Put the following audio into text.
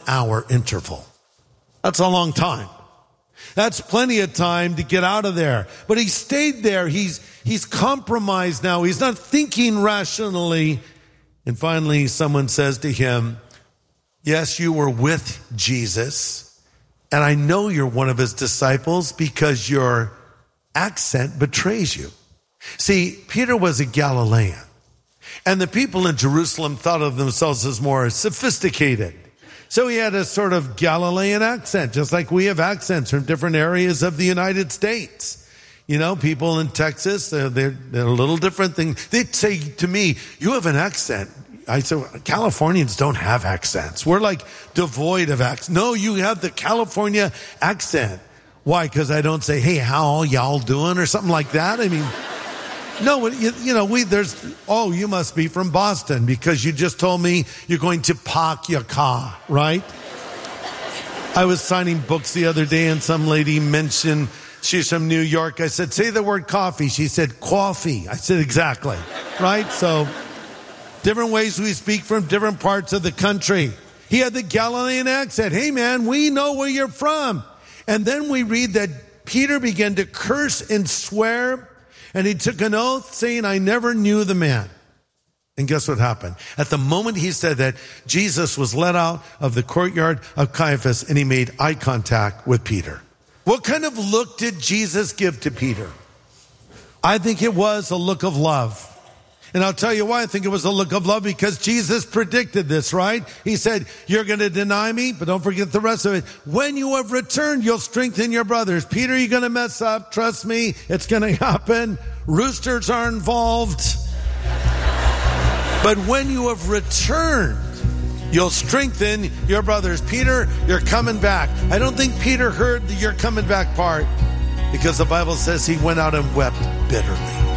hour interval. That's a long time. That's plenty of time to get out of there. But he stayed there. He's compromised now. He's not thinking rationally. And finally, someone says to him, yes, you were with Jesus, and I know you're one of his disciples because your accent betrays you. See, Peter was a Galilean, and the people in Jerusalem thought of themselves as more sophisticated. So he had a sort of Galilean accent, just like we have accents from different areas of the United States. You know, people in Texas, they're a little different thing. They'd say to me, you have an accent. I said, Californians don't have accents. We're like devoid of accents. No, you have the California accent. Why? Because I don't say, hey, how y'all doing or something like that? I mean, no, you must be from Boston because you just told me you're going to park your car, right? I was signing books the other day and some lady mentioned she's from New York. I said, say the word coffee. She said, coffee. I said, exactly, right? So different ways we speak from different parts of the country. He had the Galilean accent. Hey, man, we know where you're from. And then we read that Peter began to curse and swear, and he took an oath saying, I never knew the man. And guess what happened? At the moment he said that, Jesus was let out of the courtyard of Caiaphas, and he made eye contact with Peter. What kind of look did Jesus give to Peter? I think it was a look of love. And I'll tell you why I think it was a look of love, because Jesus predicted this, right? He said, you're going to deny me, but don't forget the rest of it. When you have returned, you'll strengthen your brothers. Peter, you're going to mess up. Trust me, it's going to happen. Roosters are involved. But when you have returned, you'll strengthen your brothers. Peter, you're coming back. I don't think Peter heard the you're coming back part, because the Bible says he went out and wept bitterly.